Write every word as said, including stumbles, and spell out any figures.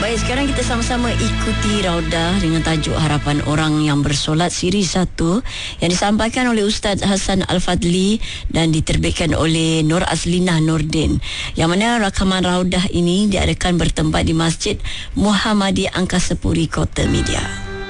Baik, sekarang kita sama-sama ikuti Raudah dengan tajuk Harapan Orang yang Bersolat siri satu yang disampaikan oleh Ustaz Hassan Al-Fadli dan diterbitkan oleh Nur Azlinah Nordin. Yang mana rakaman Raudah ini diadakan bertempat di Masjid Muhammadiyah Angkasa Puri, Kota Media.